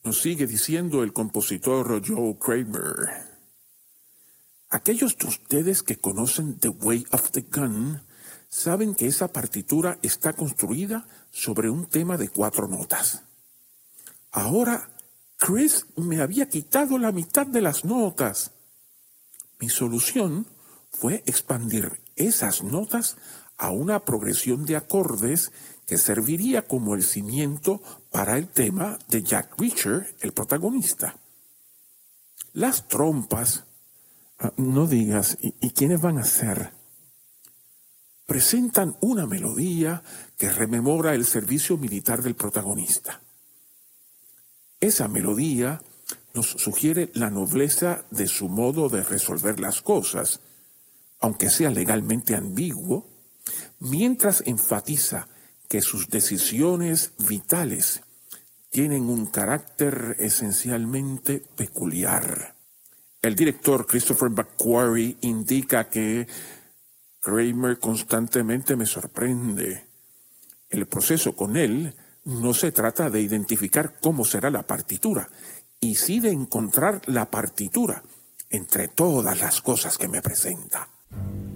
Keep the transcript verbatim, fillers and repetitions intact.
Nos sigue diciendo el compositor Joe Kramer. Aquellos de ustedes que conocen The Way of the Gun saben que esa partitura está construida sobre un tema de cuatro notas. Ahora, Chris me había quitado la mitad de las notas. Mi solución fue expandir esas notas a una progresión de acordes que serviría como el cimiento para el tema de Jack Reacher, el protagonista. Las trompas, uh, no digas, ¿y, ¿y quiénes van a ser? Presentan una melodía que rememora el servicio militar del protagonista. Esa melodía nos sugiere la nobleza de su modo de resolver las cosas, aunque sea legalmente ambiguo, mientras enfatiza que sus decisiones vitales tienen un carácter esencialmente peculiar. El director Christopher McQuarrie indica que Kramer constantemente me sorprende. El proceso con él no se trata de identificar cómo será la partitura, y sí de encontrar la partitura entre todas las cosas que me presenta.